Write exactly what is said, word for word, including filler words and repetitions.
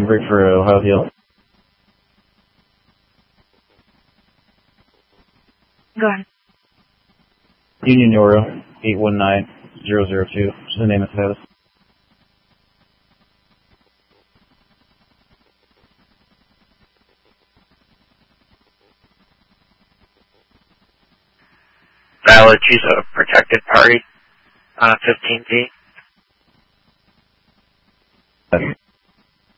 break for Ohio Hill. Go on. Union Euro, eight one nine zero zero two. What's the name of the status? Valid, choose a protected party on fifteen D.